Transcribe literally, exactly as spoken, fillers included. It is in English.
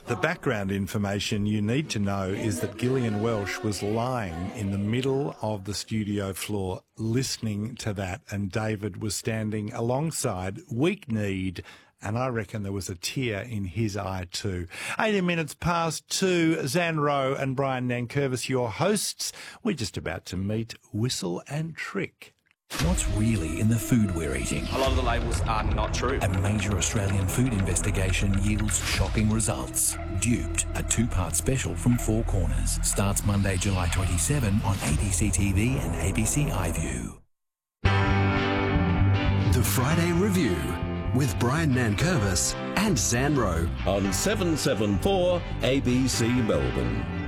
The background information you need to know is that Gillian Welsh was lying in the middle of the studio floor listening to that, and David was standing alongside, weak-kneed, and I reckon there was a tear in his eye too. eighteen minutes past two, Zan Rowe and Brian Nankervis, your hosts. We're just about to meet Whistle and Trick. What's really in the food we're eating? A lot of the labels are not true. A major Australian food investigation yields shocking results. Duped, a two-part special from Four Corners, starts Monday, July twenty-seventh on A B C T V and A B C iView. The Friday Review with Brian Nankervis and Zan Rowe on seven seven four A B C Melbourne.